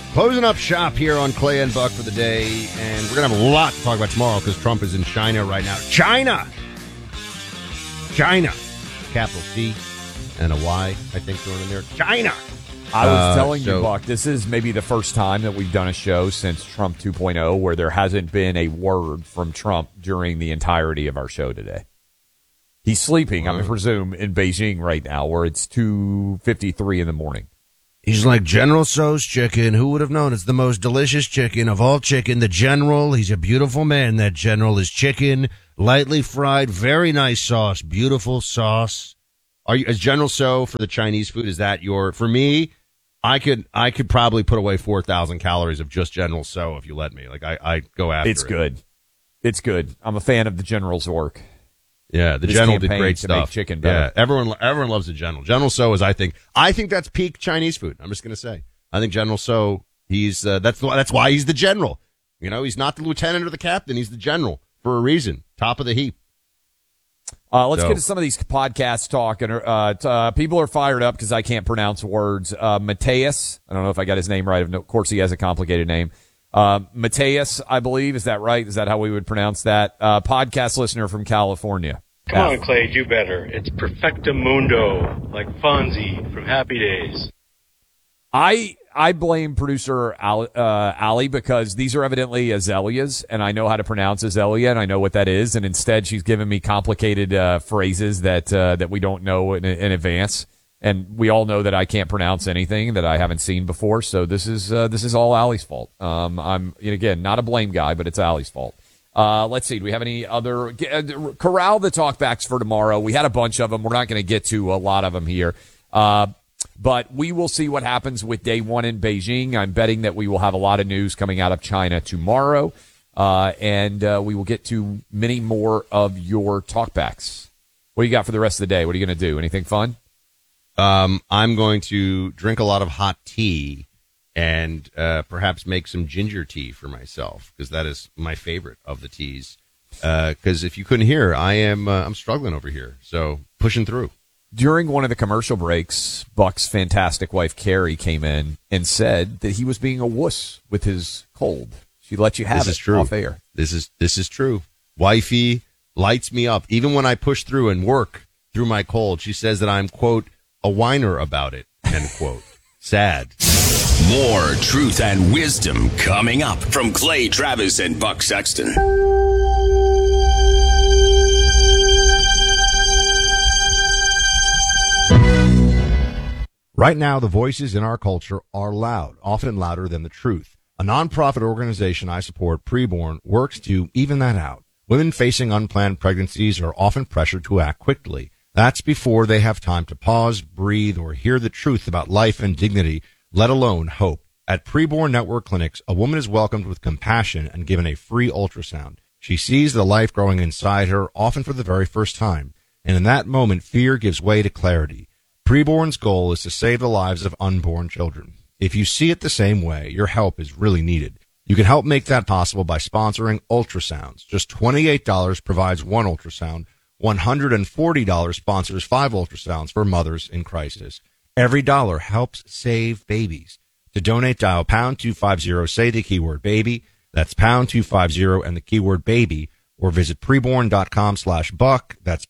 Closing up shop here on Clay and Buck for the day, and we're going to have a lot to talk about tomorrow because Trump is in China right now. China! Capital C and a Y, I think, thrown in there. China! I was telling you, Buck, this is maybe the first time that we've done a show since Trump 2.0 where there hasn't been a word from Trump during the entirety of our show today. He's sleeping, I presume, in Beijing right now, where it's 2:53 in the morning. He's like General Tso's chicken. Who would have known? It's the most delicious chicken of all chicken. The General, he's a beautiful man. That General is chicken, lightly fried, very nice sauce, beautiful sauce. Is General Tso for the Chinese food? Is that for me? I could probably put away 4,000 calories of just General Tso if you let me. Like I go after it. It's good. It's good. I'm a fan of the General's work. Yeah, the General did great stuff. Make chicken better. Yeah, everyone loves the General. General Tso is, I think that's peak Chinese food. I'm just going to say. I think General Tso, he's that's why he's the General. You know, he's not the lieutenant or the captain. He's the General for a reason. Top of the heap. Let's get to some of these podcasts talk. And people are fired up because I can't pronounce words. Mateus, I don't know if I got his name right. Of course, he has a complicated name. Mateus, I believe. Is that right? Is that how we would pronounce that? Podcast listener from California. Come on, Clay, do better. It's Perfectamundo, like Fonzie from Happy Days. I blame producer Ali because these are evidently azaleas, and I know how to pronounce azalea, and I know what that is, and instead she's giving me complicated phrases that we don't know in advance. And we all know that I can't pronounce anything that I haven't seen before, so this is all Allie's fault. I'm again not a blame guy, but it's Allie's fault. Let's see. Do we have any other corral the talkbacks for tomorrow? We had a bunch of them. We're not going to get to a lot of them here, but we will see what happens with day one in Beijing. I'm betting that we will have a lot of news coming out of China tomorrow, and we will get to many more of your talkbacks. What do you got for the rest of the day? What are you going to do? Anything fun? I'm going to drink a lot of hot tea and perhaps make some ginger tea for myself because that is my favorite of the teas. Because if you couldn't hear, I'm struggling over here, so pushing through. During one of the commercial breaks, Buck's fantastic wife Carrie came in and said that he was being a wuss with his cold. She let you have it off air. This is true. Wifey lights me up even when I push through and work through my cold. She says that I'm, quote, a whiner about it, end quote. Sad. More truth and wisdom coming up from Clay Travis and Buck Sexton. Right now, the voices in our culture are loud, often louder than the truth. A nonprofit organization I support, Preborn, works to even that out. Women facing unplanned pregnancies are often pressured to act quickly. That's before they have time to pause, breathe, or hear the truth about life and dignity, let alone hope. At Preborn Network Clinics, a woman is welcomed with compassion and given a free ultrasound. She sees the life growing inside her, often for the very first time. And in that moment, fear gives way to clarity. Preborn's goal is to save the lives of unborn children. If you see it the same way, your help is really needed. You can help make that possible by sponsoring ultrasounds. Just $28 provides one ultrasound. $140 sponsors 5 ultrasounds for mothers in crisis. Every dollar helps save babies. To donate, dial pound 250, say the keyword baby. That's pound 250 and the keyword baby, or visit preborn.com/buck. That's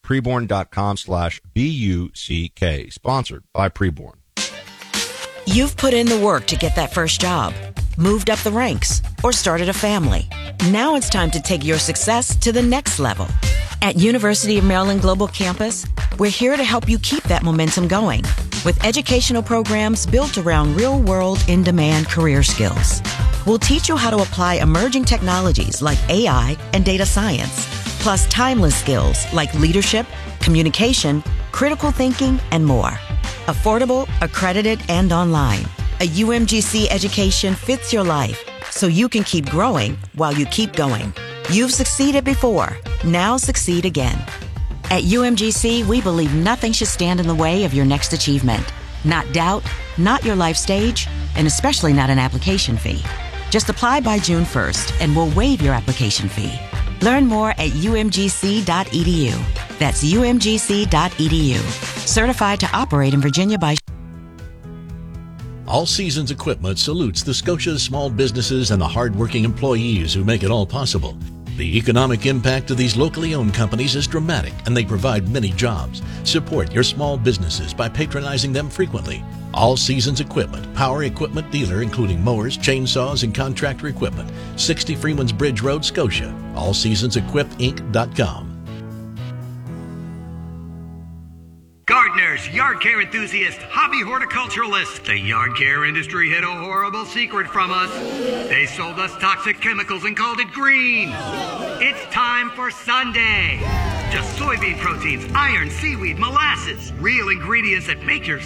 preborn.com/BUCK. Sponsored by Preborn. You've put in the work to get that first job, moved up the ranks, or started a family. Now it's time to take your success to the next level. At University of Maryland Global Campus, we're here to help you keep that momentum going with educational programs built around real-world, in-demand career skills. We'll teach you how to apply emerging technologies like AI and data science, plus timeless skills like leadership, communication, critical thinking, and more. Affordable, accredited, and online. A UMGC education fits your life so you can keep growing while you keep going. You've succeeded before. Now succeed again. At UMGC, we believe nothing should stand in the way of your next achievement. Not doubt, not your life stage, and especially not an application fee. Just apply by June 1st and we'll waive your application fee. Learn more at umgc.edu. That's umgc.edu. Certified to operate in Virginia by... All Seasons Equipment salutes the Scotia's small businesses and the hard-working employees who make it all possible. The economic impact of these locally owned companies is dramatic, and they provide many jobs. Support your small businesses by patronizing them frequently. All Seasons Equipment, power equipment dealer including mowers, chainsaws, and contractor equipment. 60 Freeman's Bridge Road, Scotia. AllSeasonsEquipInc.com. Gardeners, yard care enthusiasts, hobby horticulturalists. The yard care industry hid a horrible secret from us. They sold us toxic chemicals and called it green. It's time for Sunday. Just soybean proteins, iron, seaweed, molasses. Real ingredients that make your